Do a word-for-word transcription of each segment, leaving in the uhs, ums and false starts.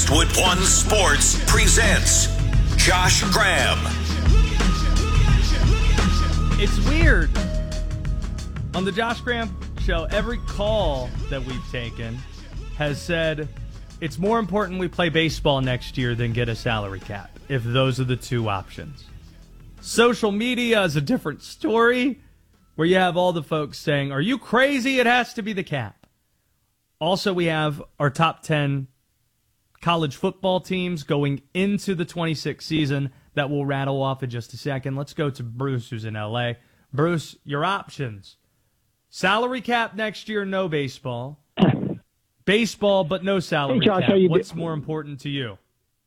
Westwood One Sports presents Josh Graham. It's weird. On the Josh Graham Show, every call that we've taken has said it's more important we play baseball next year than get a salary cap, if those are the two options. Social media is a different story, where you have all the folks saying, are you crazy? It has to be the cap. Also, we have our top ten college football teams going into the twenty-six season that we'll rattle off in just a second. Let's go to Bruce, who's in L A. Bruce, your options. Salary cap next year, no baseball. Baseball, but no salary hey, Josh, cap. How you What's do- more important to you?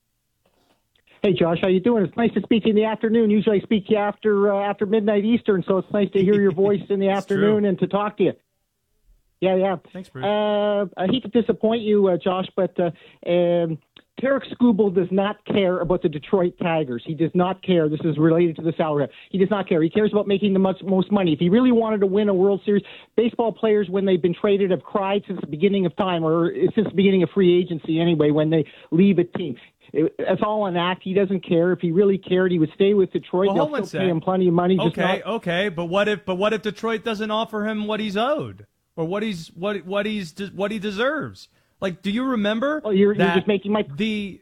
Hey, Josh, how you doing? It's nice to speak to you in the afternoon. Usually I speak to you after uh, after midnight Eastern, so it's nice to hear your voice in the afternoon true. and to talk to you. Yeah, yeah. Thanks, Bruce. Uh, I hate to disappoint you, uh, Josh, but uh, um, Tarek Skubal does not care about the Detroit Tigers. He does not care. This is related to the salary. He does not care. He cares about making the much, most money. If he really wanted to win a World Series, baseball players, when they've been traded, have cried since the beginning of time, or since the beginning of free agency anyway, when they leave a team. It, it's all an act. He doesn't care. If he really cared, he would stay with Detroit. Well, hold They'll on still a pay sec. him plenty of money. Just Okay, not, okay, but what if but what if Detroit doesn't offer him what he's owed or what he's what what he's what he deserves? Like, do you remember? Oh, you're, you're that just making my the.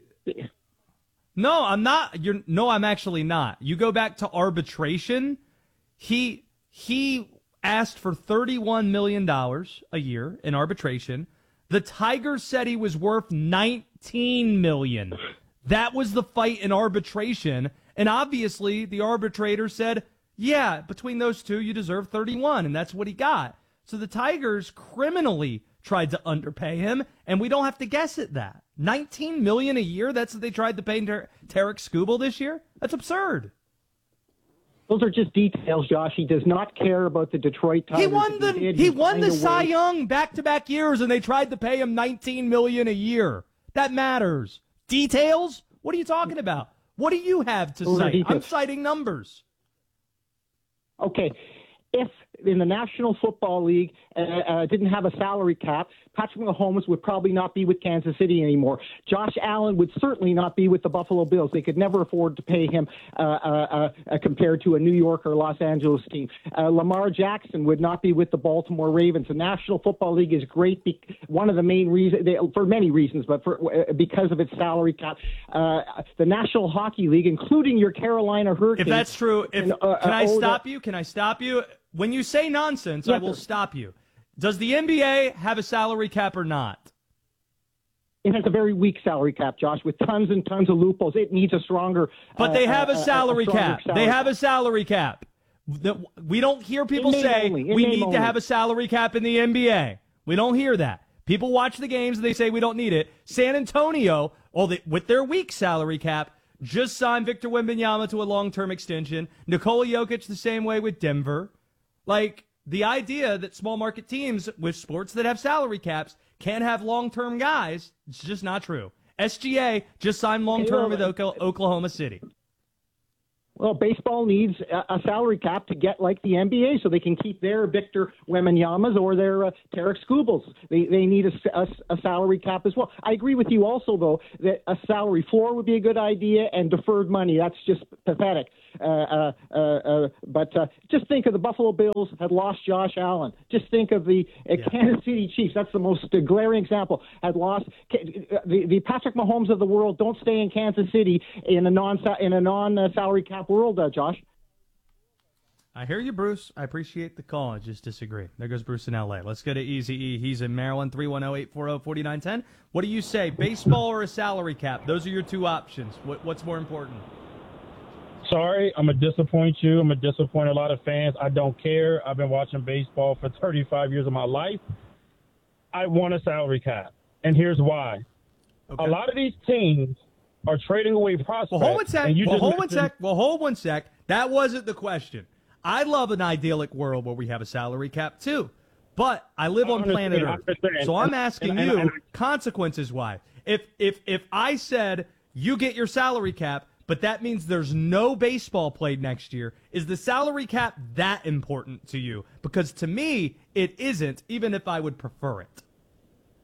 No, I'm not. You're no, I'm actually not. You go back to arbitration. He he asked for thirty-one million dollars a year in arbitration. The Tigers said he was worth nineteen million dollars. That was the fight in arbitration, and obviously the arbitrator said, yeah, between those two, you deserve thirty-one, and that's what he got. So the Tigers criminally tried to underpay him, and we don't have to guess at that. nineteen million dollars a year, that's what they tried to pay Ter- Tarek Skubal this year? That's absurd. Those are just details, Josh. He does not care about the Detroit Tigers. He won the If did, he he'd won find the a Cy way. Young back-to-back years, and they tried to pay him nineteen million dollars a year. That matters. Details? What are you talking about? What do you have to Those are cite? details. I'm citing numbers. Okay. If in the National Football League uh, uh, didn't have a salary cap, Patrick Mahomes would probably not be with Kansas City anymore. Josh Allen would certainly not be with the Buffalo Bills. They could never afford to pay him uh, uh, uh, compared to a New York or Los Angeles team. Uh, Lamar Jackson would not be with the Baltimore Ravens. The National Football League is great. Be- one of the main reasons, they, for many reasons, but for, uh, because of its salary cap. Uh, the National Hockey League, including your Carolina Hurricanes. If that's true, if and, uh, can I uh, stop you? Can I stop you? When you say nonsense, I Yes, will sir. stop you. Does the N B A have a salary cap or not? It has a very weak salary cap, Josh, with tons and tons of loopholes. It needs a stronger. But they uh, have a uh, salary stronger cap. salary They have a salary cap. The- We don't hear people name say only. In we name need only. to have a salary cap in the N B A. We don't hear that. People watch the games and they say we don't need it. San Antonio, all the, with their weak salary cap, just signed Victor Wembanyama to a long-term extension. Nikola Jokic the same way with Denver. Like, the idea that small market teams with sports that have salary caps can't have long-term guys, it's just not true. S G A just signed long-term with Oka- Oklahoma City. Well, baseball needs a, a salary cap to get like the N B A, so they can keep their Victor Wembanyama's or their uh, Tarek Skubals. They they need a, a, a salary cap as well. I agree with you also, though, that a salary floor would be a good idea, and deferred money, that's just pathetic. Uh, uh, uh, uh, but uh, just think of the Buffalo Bills had lost Josh Allen. Just think of the uh, Yeah. Kansas City Chiefs. That's the most uh, glaring example. Had lost the, the Patrick Mahomes of the world. Don't stay in Kansas City in a non in a non uh, salary cap world, uh, Josh. I hear you, Bruce. I appreciate the call. I just disagree. There goes Bruce in L A. Let's go to Easy E. He's in Maryland, three one zero, eight four zero, four nine one zero. What do you say, baseball or a salary cap? Those are your two options. What, what's more important? Sorry, I'm going to disappoint you. I'm going to disappoint a lot of fans. I don't care. I've been watching baseball for thirty-five years of my life. I want a salary cap, and here's why. Okay. A lot of these teams are trading away prospects. Well, hold one sec. and you Well, just hold one mentioned- sec. Well, hold one sec. That wasn't the question. I love an idyllic world where we have a salary cap, too. But I live I on planet understand, I Earth. understand. So I'm And- asking and- and- you, and- consequences-wise. If, if, if I said you get your salary cap, but that means there's no baseball played next year, is the salary cap that important to you? Because to me, it isn't, even if I would prefer it.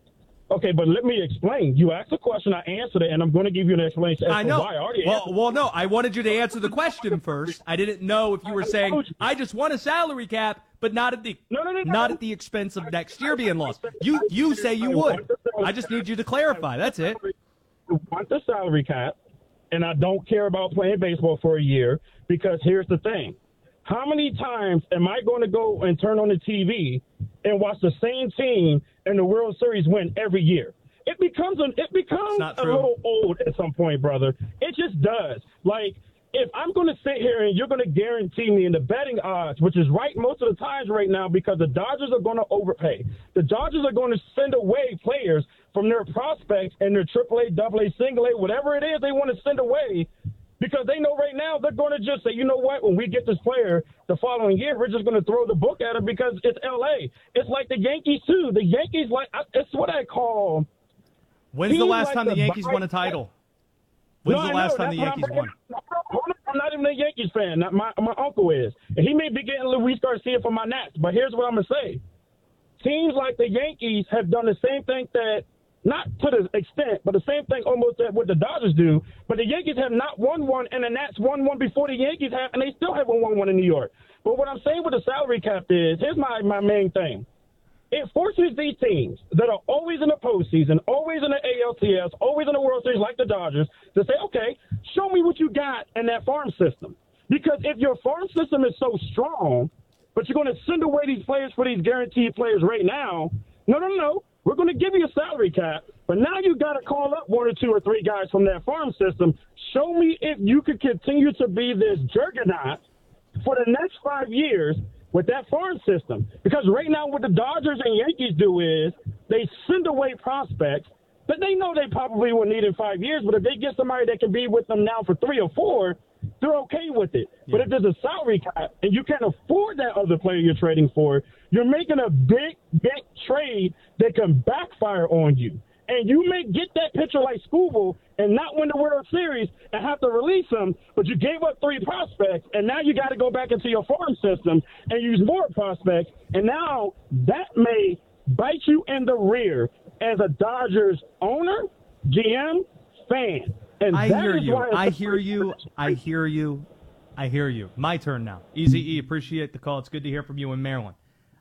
Okay, but let me explain. You asked a question, I answered it, and I'm going to give you an explanation as I to know. why. I already well, answered well, no, I wanted you to answer the question first. I didn't know if you were I saying, told you. I just want a salary cap, but not at the No, no, no, no. not at the expense of next year being lost. You you say you would. I just need you to clarify. That's it. I want the salary cap, and I don't care about playing baseball for a year, because here's the thing. How many times am I going to go and turn on the T V and watch the same team in the World Series win every year? It becomes an, it becomes a true. little old at some point, brother. It just does. Like, if I'm going to sit here and you're going to guarantee me in the betting odds, which is right most of the times right now, because the Dodgers are going to overpay. The Dodgers are going to send away players from their prospects and their triple A, double A, single A, whatever it is they want to send away, because they know right now they're going to just say, you know what, when we get this player the following year, we're just going to throw the book at him because it's L A. It's like the Yankees, too. The Yankees, like, it's what I call... When's the last like time the the Yankees vi- won a title? When's No, the I last know. time the That's what Yankees I'm won? bringing- I'm not even a Yankees fan. Not my my uncle is. And he may be getting Luis Garcia for my Nats. But here's what I'm going to say. Teams like the Yankees have done the same thing that, not to the extent, but the same thing almost that what the Dodgers do. But the Yankees have not won one, and the Nats won one before the Yankees have, and they still haven't won one in New York. But what I'm saying with the salary cap is, here's my, my main thing. It forces these teams that are always in the postseason, always in the A L C S, always in the World Series like the Dodgers, to say, okay, show me what you got in that farm system. Because if your farm system is so strong, but you're going to send away these players for these guaranteed players right now, no, no, no, we're going to give you a salary cap, but now you got to call up one or two or three guys from that farm system. Show me if you could continue to be this juggernaut for the next five years with that farm system. Because right now what the Dodgers and Yankees do is they send away prospects that they know they probably will need in five years, but if they get somebody that can be with them now for three or four, they're okay with it. Yeah. But if there's a salary cap and you can't afford that other player you're trading for, you're making a big, big trade that can backfire on you. And you may get that pitcher like Skubal and not win the World Series and have to release him, but you gave up three prospects, and now you got to go back into your farm system and use more prospects, and now that may bite you in the rear as a Dodgers owner, G M, fan. And I that hear is you. why I hear you. I hear you. I hear you. My turn now. Easy E, appreciate the call. It's good to hear from you in Maryland.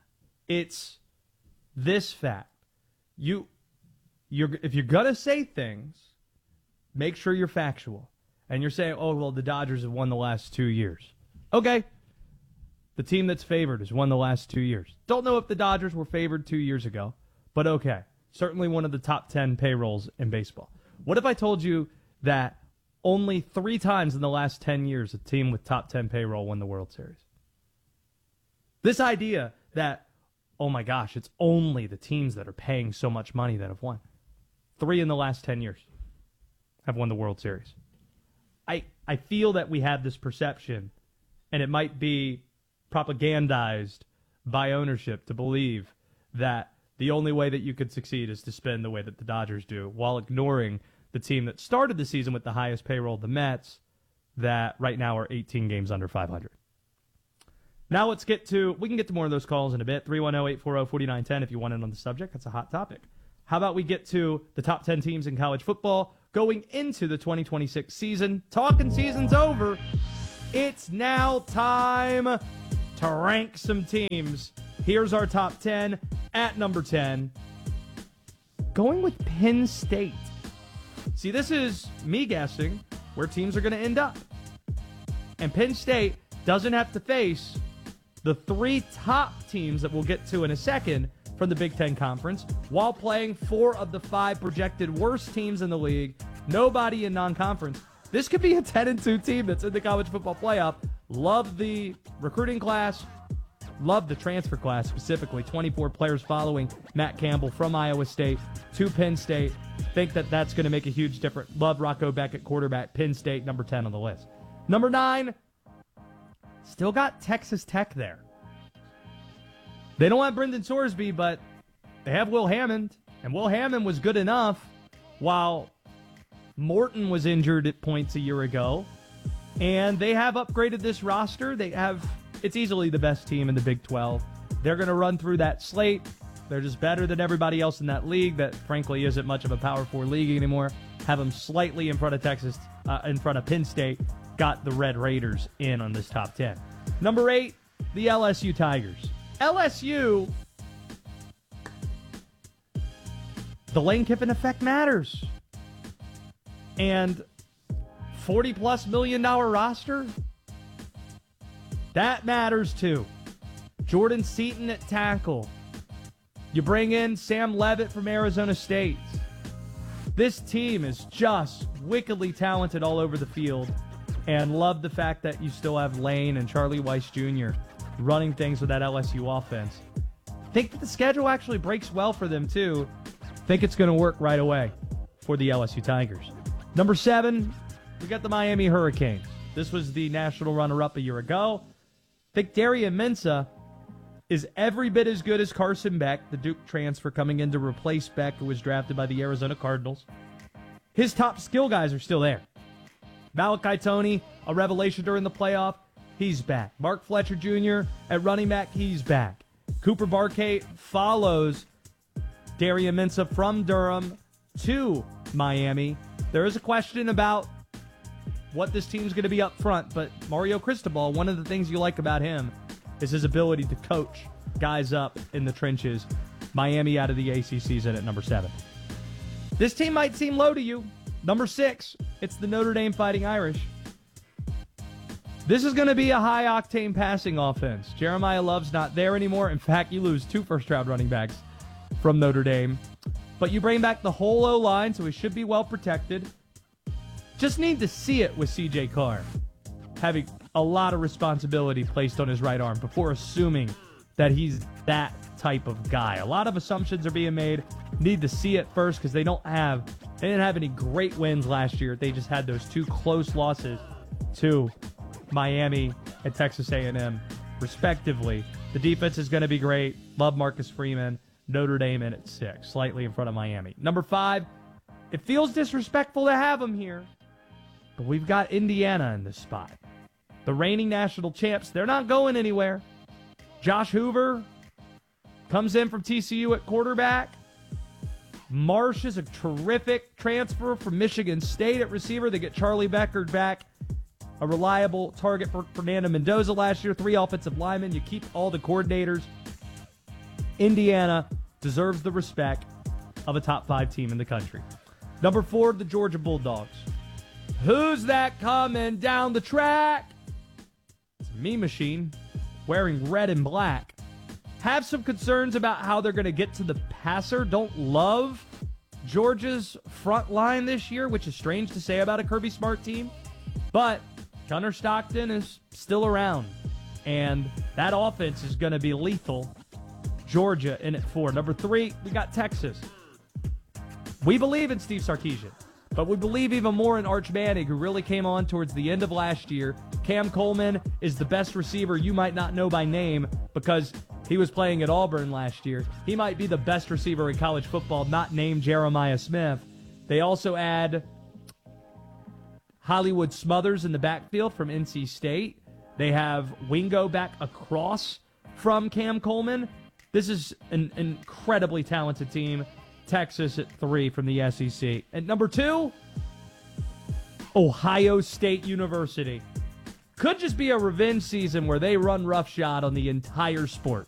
It's this fact. You... You're, if you're going to say things, make sure you're factual. And you're saying, oh, well, the Dodgers have won the last two years. Okay. The team that's favored has won the last two years. Don't know if the Dodgers were favored two years ago, but okay. Certainly one of the top ten payrolls in baseball. What if I told you that only three times in the last ten years a team with top ten payroll won the World Series? This idea that, oh my gosh, it's only the teams that are paying so much money that have won. Three in the last ten years have won the World Series. I I feel that we have this perception, and it might be propagandized by ownership to believe that the only way that you could succeed is to spend the way that the Dodgers do, while ignoring the team that started the season with the highest payroll, the Mets, that right now are eighteen games under five hundred. Now let's get to, we can get to more of those calls in a bit. three one zero, eight four zero, four nine one zero if you want in on the subject. That's a hot topic. How about we get to the top ten teams in college football going into the twenty twenty-six season? Talking season's over. It's now time to rank some teams. Here's our top ten. At number ten, going with Penn State. See, this is me guessing where teams are going to end up. And Penn State doesn't have to face the three top teams that we'll get to in a second from the Big Ten Conference, while playing four of the five projected worst teams in the league. Nobody in non-conference. This could be a ten and two team that's in the college football playoff. Love the recruiting class. Love the transfer class specifically. twenty-four players following Matt Campbell from Iowa State to Penn State. Think that that's going to make a huge difference. Love Rocco Beck at quarterback. Penn State, number ten on the list. Number nine, still got Texas Tech there. They don't have Brendan Sorsby, but they have Will Hammond. And Will Hammond was good enough while Morton was injured at points a year ago. And they have upgraded this roster. They have, it's easily the best team in the Big twelve. They're going to run through that slate. They're just better than everybody else in that league that, frankly, isn't much of a Power Four league anymore. Have them slightly in front of Texas, uh, in front of Penn State. Got the Red Raiders in on this top ten. Number eight, the L S U Tigers. L S U, the Lane Kiffin effect matters. And forty-plus million dollar roster, that matters too. Jordan Seaton at tackle. You bring in Sam Levitt from Arizona State. This team is just wickedly talented all over the field, and love the fact that you still have Lane and Charlie Weiss Junior running things with that L S U offense. Think that the schedule actually breaks well for them too. Think it's going to work right away for the L S U Tigers. Number seven, we got the Miami Hurricanes. This was the national runner-up a year ago. Think Darian Mensah is every bit as good as Carson Beck, the Duke transfer coming in to replace Beck, who was drafted by the Arizona Cardinals. His top skill guys are still there. Malachi Toney, a revelation during the playoff, he's back. Mark Fletcher Junior at running back, he's back. Cooper Barkay follows Darian Mensah from Durham to Miami. There is a question about what this team's going to be up front, but Mario Cristobal, one of the things you like about him is his ability to coach guys up in the trenches. Miami out of the A C C's in at number seven. This team might seem low to you. Number six, it's the Notre Dame Fighting Irish. This is going to be a high-octane passing offense. Jeremiah Love's not there anymore. In fact, you lose two first-round running backs from Notre Dame. But you bring back the whole O-line, so he should be well protected. Just need to see it with C J Carr having a lot of responsibility placed on his right arm before assuming that he's that type of guy. A lot of assumptions are being made. Need to see it first because they don't have, they didn't have any great wins last year. They just had those two close losses to Miami and Texas A and M, respectively. The defense is going to be great. Love Marcus Freeman. Notre Dame in at six, slightly in front of Miami. Number five, it feels disrespectful to have them here, but we've got Indiana in this spot. The reigning national champs, they're not going anywhere. Josh Hoover comes in from T C U at quarterback. Marsh is a terrific transfer from Michigan State at receiver. They get Charlie Beckard back, a reliable target for Fernando Mendoza last year. Three offensive linemen. You keep all the coordinators. Indiana deserves the respect of a top five team in the country. Number four, the Georgia Bulldogs. Who's that coming down the track? It's a Me Machine wearing red and black. Have some concerns about how they're going to get to the passer. Don't love Georgia's front line this year, which is strange to say about a Kirby Smart team. But Gunnar Stockton is still around, and that offense is going to be lethal. Georgia in at four. Number three, we got Texas. We believe in Steve Sarkisian, but we believe even more in Arch Manning, who really came on towards the end of last year. Cam Coleman is the best receiver you might not know by name because he was playing at Auburn last year. He might be the best receiver in college football, not named Jeremiah Smith. They also add Hollywood Smothers in the backfield from N C State. They have Wingo back across from Cam Coleman. This is an incredibly talented team. Texas at three from the S E C. At number two, Ohio State University. Could just be a revenge season where they run roughshod on the entire sport.